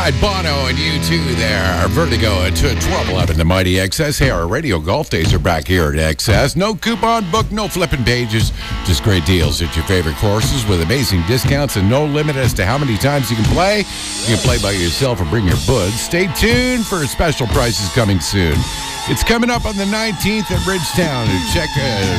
right, Bono and you too there. Vertigo at 12:11, the Mighty XS. Hey, our radio golf days are back here at XS. No coupon book, no flipping pages. Just great deals at your favorite courses with amazing discounts and no limit as to how many times you can play. You can play by yourself or bring your buds. Stay tuned for special prices coming soon. It's coming up on the 19th at Bridgetown. Check